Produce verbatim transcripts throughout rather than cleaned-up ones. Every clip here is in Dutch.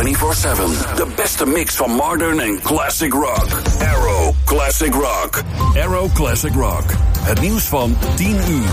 vierentwintig zeven. De beste mix van modern en classic rock. Arrow Classic Rock. Arrow Classic Rock. Het nieuws van tien uur.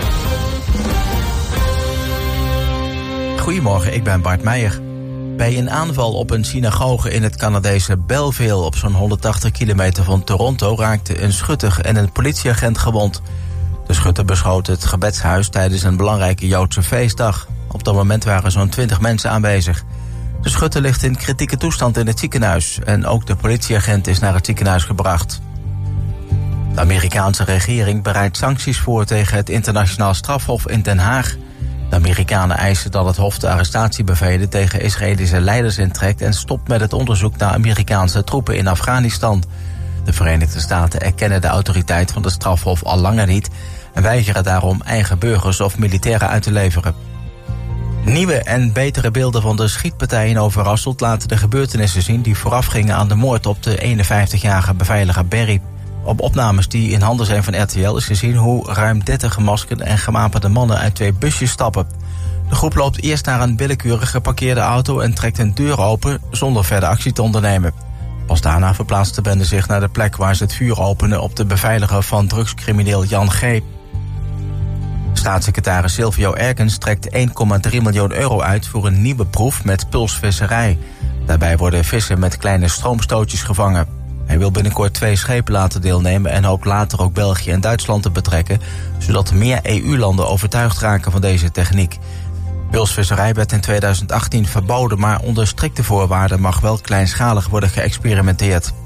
Goedemorgen, ik ben Bart Meijer. Bij een aanval op een synagoge in het Canadese Belleville op zo'n honderdtachtig kilometer van Toronto raakte een schutter en een politieagent gewond. De schutter beschoot het gebedshuis tijdens een belangrijke Joodse feestdag. Op dat moment waren zo'n twintig mensen aanwezig. De schutter ligt in kritieke toestand in het ziekenhuis en ook de politieagent is naar het ziekenhuis gebracht. De Amerikaanse regering bereidt sancties voor tegen het internationaal strafhof in Den Haag. De Amerikanen eisen dat het hof de arrestatiebevelen tegen Israëlische leiders intrekt en stopt met het onderzoek naar Amerikaanse troepen in Afghanistan. De Verenigde Staten erkennen de autoriteit van de strafhof al langer niet en weigeren daarom eigen burgers of militairen uit te leveren. Nieuwe en betere beelden van de schietpartij in Overasselt laten de gebeurtenissen zien die voorafgingen aan de moord op de eenenvijftigjarige beveiliger Berry. Op opnames die in handen zijn van R T L is gezien hoe ruim dertig gemaskerde en gewapende mannen uit twee busjes stappen. De groep loopt eerst naar een willekeurig geparkeerde auto en trekt een deur open zonder verder actie te ondernemen. Pas daarna verplaatst de bende zich naar de plek waar ze het vuur openen op de beveiliger van drugscrimineel Jan G. Staatssecretaris Silvio Erkens trekt één komma drie miljoen euro uit voor een nieuwe proef met pulsvisserij. Daarbij worden vissen met kleine stroomstootjes gevangen. Hij wil binnenkort twee schepen laten deelnemen en hoopt later ook België en Duitsland te betrekken, zodat meer E U-landen overtuigd raken van deze techniek. Pulsvisserij werd in tweeduizend achttien verboden, maar onder strikte voorwaarden mag wel kleinschalig worden geëxperimenteerd.